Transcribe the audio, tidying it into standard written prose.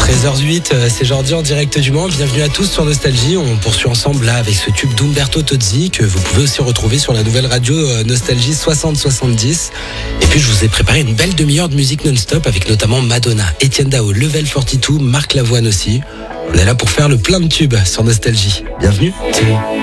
13h08, c'est Jordi en direct du Mans. Bienvenue à tous sur Nostalgie. On poursuit ensemble là avec ce tube d'Umberto Tozzi que vous pouvez aussi retrouver sur la nouvelle radio Nostalgie 60-70. Et puis je vous ai préparé une belle demi-heure de musique non-stop avec notamment Madonna, Etienne Dao, Level 42, Marc Lavoine aussi. On est là pour faire le plein de tubes sur Nostalgie. Bienvenue.